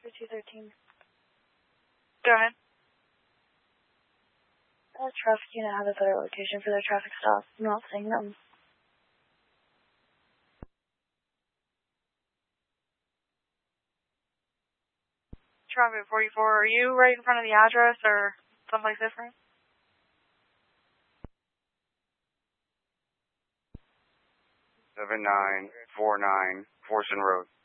213. Go ahead. Traffic unit has a better location for their traffic stop. I'm not saying them. Traffic 44, are you right in front of the address or someplace different? Seven 949 Forson Road.